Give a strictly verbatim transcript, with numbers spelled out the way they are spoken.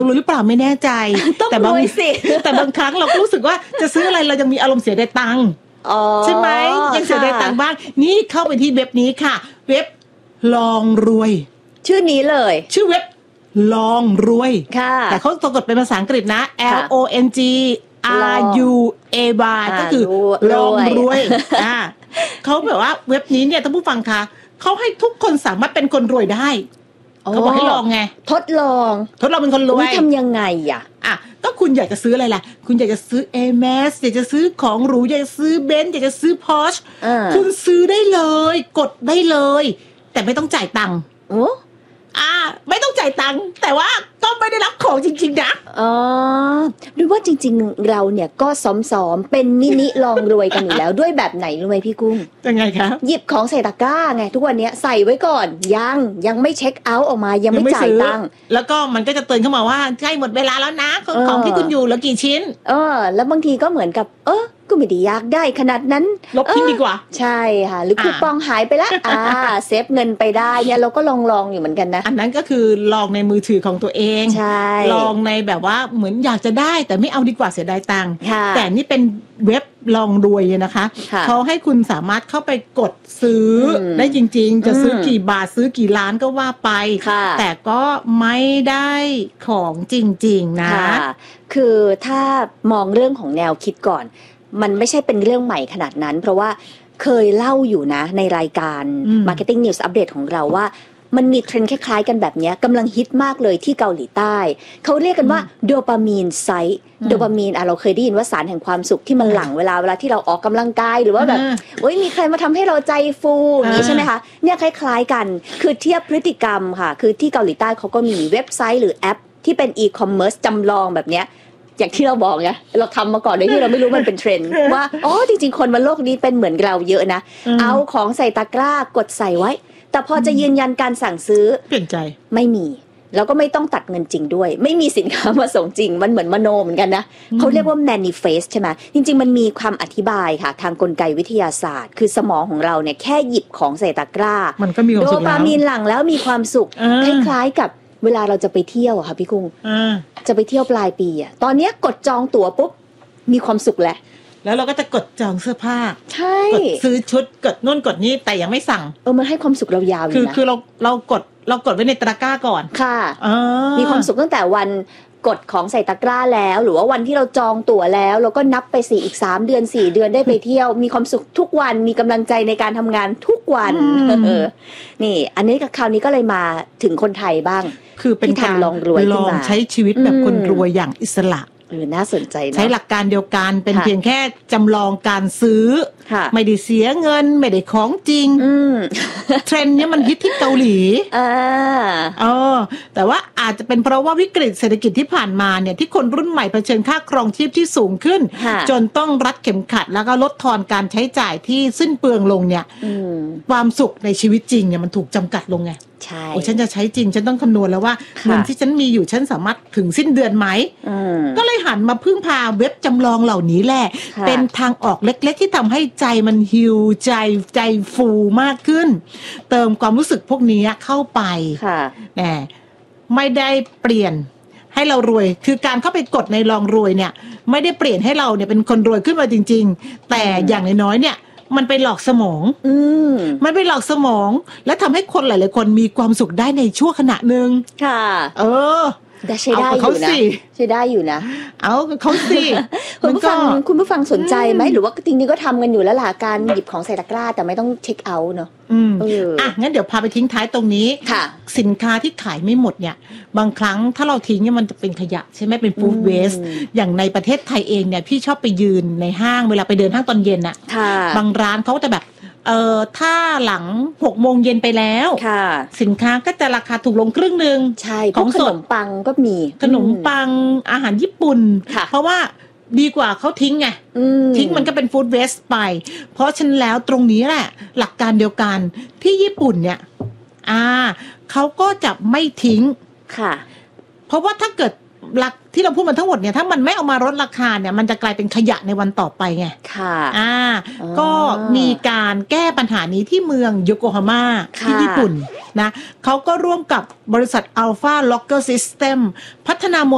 รวยหรือเปล่าไม่แน่ใจแต่บางแต่บางครั้งเราก็รู้สึกว่าจะซื้ออะไรเรายังมีอารมณ์เสียดายตังค์ใช่ไหมยังเสียดายตังค์บ้างนี่เข้าไปที่เว็บนี้ค่ะเว็บลองรวยชื่อนี้เลยชื่อเว็บลองรวยแต่เขาสะกดเป็นภาษาอังกฤษนะ L O N G R U A Y ก็คือลองรวยอ่าเขาแบบว่าเว็บนี้เนี่ยท่านผู้ฟังคะเขาให้ทุกคนสามารถเป็นคนรวยได้เขาบอกให้ลองไงทดลองทดลองเป็นคนรวยทำยังไงอ่ะอ่ะก็คุณอยากจะซื้ออะไรล่ะคุณอยากจะซื้อ Hermes อยากจะซื้อของหรูอยากจะซื้อเบนซ์อยากจะซื้อ Porsche คุณซื้อได้เลยกดได้เลยแต่ไม่ต้องจ่ายตังค์โอ้อ่าไม่ต้องจ่ายตังค์แต่ว่าก็ไม่ได้รับของจริงๆนะอ๋อดูว่าจริงๆเราเนี่ยก็ซ้อมๆเป็นมินิลองรวยกันอยู่แล้วด้วยแบบไหนรู้ไหมพี่กุ้งยังไงคะหยิบของใส่ตะกร้าไงทุกวันนี้ใส่ไว้ก่อนยังยังไม่เช็คเอาท์ออกมายังไม่จ่ายตังค์แล้วก็มันก็จะเตือนเข้ามาว่าใกล้หมดเวลาแล้วนะของที่คุณอยู่เหลือกี่ชิ้นเออแล้วบางทีก็เหมือนกับเออก็ไม่ได้อยากได้ขนาดนั้นลบทิ้งดีกว่าใช่ค่ะหรือคูปองหายไปแล้วอ่าเซฟเงินไปได้เนี่ยเราก็ลองลองอยู่เหมือนกันนะอันนั้นก็คือลองในมือถือของตัวเองใช่ลองในแบบว่าเหมือนอยากจะได้แต่ไม่เอาดีกว่าเสียดายตังค์แต่นี่เป็นเว็บลองรวยนะคะเขาให้คุณสามารถเข้าไปกดซื้อได้จริงๆจะซื้อกี่บาทซื้อกี่ล้านก็ว่าไปแต่ก็ไม่ได้ของจริงๆนะคือถ้ามองเรื่องของแนวคิดก่อนมันไม่ใช่เป็นเรื่องใหม่ขนาดนั้นเพราะว่าเคยเล่าอยู่นะในรายการ Marketing News Update ของเราว่ามันมีเทรนด์คล้ายๆกันแบบนี้กำลังฮิตมากเลยที่เกาหลีใต้เขาเรียกกันว่าโดปามีนไซต์โดปามีนอ่ะเราเคยได้ยินว่าสารแห่งความสุขที่มันหลั่งเวลาเวลาที่เราออกกำลังกายหรือว่าแบบโอ๊ยมีใครมาทำให้เราใจฟูอย่างนี้ใช่ไหมคะเนี่ยคล้ายๆกันคือเทียบพฤติกรรมค่ะคือที่เกาหลีใต้เขาก็มีเว็บไซต์หรือแอปที่เป็นอีคอมเมิร์ซจำลองแบบเนี้ยอย่างที่เราบอกไงเราทำมาก่อนโดยที่เราไม่รู้มันเป็นเทรนด์ว่าอ๋อจริงๆคนบนโลกนี้เป็นเหมือนเราเยอะนะเอาของใส่ตะกร้ากดใส่ไว้แต่พอจะยืนยันการสั่งซื้อเปลี่ยนใจไม่มีแล้วก็ไม่ต้องตัดเงินจริงด้วยไม่มีสินค้ามาส่งจริงมันเหมือนมโนเหมือนกันนะเขาเรียกว่า manifest ใช่ไหมจริงๆมันมีความอธิบายค่ะทางกลไกวิทยาศาสตร์คือสมองของเราเนี่ยแค่หยิบของใส่ตะกร้ามันก็มีความสุขแล้วโดปามีนหลั่งแล้วมีความสุขคล้ายๆกับเวลาเราจะไปเที่ยวอะค่ะพี่กุ้งจะไปเที่ยวปลายปีอะตอนนี้กดจองตั๋วปุ๊บมีความสุขแหละแล้วเราก็จะกดจองเสื้อผ้าใช่กดซื้อชุดกดนู่นกดนี่แต่ยังไม่สั่งเออมันให้ความสุขเรายาวอยู่นะคือคือเราเรากดเรากดไว้ในตะกร้าก่อนค่ะมีความสุขตั้งแต่วันกดของใส่ตะกร้าแล้วหรือว่าวันที่เราจองตั๋วแล้วเราก็นับไปสี่อีกสามเดือนสี่เดือนได้ไปเที่ยวมีความสุขทุกวันมีกำลังใจในการทำงานทุกวันเออนี่อันนี้กับคราวนี้ก็เลยมาถึงคนไทยบ้างคือเป็นการลองรวยลองใช้ชีวิตแบบคนรวยอย่างอิสระเออน่าสนใจนะใช้หลักการเดียวกันเป็นเพียงแค่จำลองการซื้อไม่ได้เสียเงินไม่ได้ของจริงเทรนด์นี้มันฮิตที่เกาหลีอ่าเออแต่ว่าอาจจะเป็นเพราะว่าวิกฤตเศรษฐกิจที่ผ่านมาเนี่ยที่คนรุ่นใหม่เผชิญค่าครองชีพที่สูงขึ้นจนต้องรัดเข็มขัดแล้วก็ลดทอนการใช้จ่ายที่สิ้นเปลืองลงเนี่ยความสุขในชีวิตจริงเนี่ยมันถูกจำกัดลงไงใช่โอ้ฉันจะใช้จริงฉันต้องคำนวณแล้วว่าเงินที่ฉันมีอยู่ฉันสามารถถึงสิ้นเดือนไหมก็เลยหันมาพึ่งพาเว็บจำลองเหล่านี้แหละเป็นทางออกเล็กๆที่ทำให้ใจมันฮิวใจใจฟูมากขึ้นเติมความรู้สึกพวกนี้เข้าไปแหมไม่ได้เปลี่ยนให้เรารวยคือการเข้าไปกดในลองรวยเนี่ยไม่ได้เปลี่ยนให้เราเนี่ยเป็นคนรวยขึ้นมาจริงๆแต่อย่างน้อยๆเนี่ยมันไปหลอกสมองอืมมันไปหลอกสมองและทำให้คนหลายๆคนมีความสุขได้ในชั่วขณะหนึ่งค่ะเออแต่ใช้ได้อยู่นะใช้ได้อยู่นะเอาเขาสิคุณผู้ฟังคุณผู้ฟังสนใจไหมหรือว่าจริงๆก็ทำกันอยู่แล้วล่ะการหยิบของใส่ตะกร้าแต่ไม่ต้องเช็คเอาท์เนาะอืมอ่ะงั้นเดี๋ยวพาไปทิ้งท้ายตรงนี้ค่ะสินค้าที่ขายไม่หมดเนี่ยบางครั้งถ้าเราทิ้งเนี่ยมันจะเป็นขยะใช่ไหมเป็นฟู้ดเวสต์อย่างในประเทศไทยเองเนี่ยพี่ชอบไปยืนในห้างเวลาไปเดินห้างตอนเย็นน่ะบางร้านเขาจะแบบเอ่อถ้าหลังหกโมงเย็นไปแล้วสินค้าก็จะราคาถูกลงครึ่งนึงใช่ของขนมปังก็มีขนมปังอาหารญี่ปุ่นเพราะว่าดีกว่าเขาทิ้งไงทิ้งมันก็เป็นฟู้ดเวสต์ไปเพราะฉะนั้นแล้วตรงนี้แหละหลักการเดียวกันที่ญี่ปุ่นเนี่ยอ่าเขาก็จะไม่ทิ้งค่ะเพราะว่าถ้าเกิดหลักที่เราพูดมาทั้งหมดเนี่ยถ้ามันไม่เอามาลดราคาเนี่ยมันจะกลายเป็นขยะในวันต่อไปไงค่ะอ่าก็มีการแก้ปัญหานี้ที่เมืองโยโกฮาม่าที่ญี่ปุ่นนะเขาก็ร่วมกับบริษัท Alpha Locker System พัฒนาโม